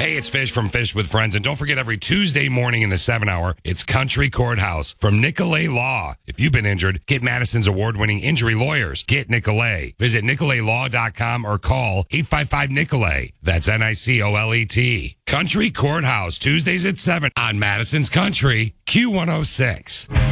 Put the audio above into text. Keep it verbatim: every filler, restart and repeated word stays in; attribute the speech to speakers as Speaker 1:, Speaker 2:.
Speaker 1: Hey, it's Fish from Fish with Friends. And don't forget, every Tuesday morning in the seven hour, it's Country Courthouse from Nicolay Law. If you've been injured, get Madison's award-winning injury lawyers. Get Nicolay. Visit nicolay law dot com or call eight five five Nicolay. That's N I C O L E T. Country Courthouse, Tuesdays at seven on Madison's Country, Q one oh six.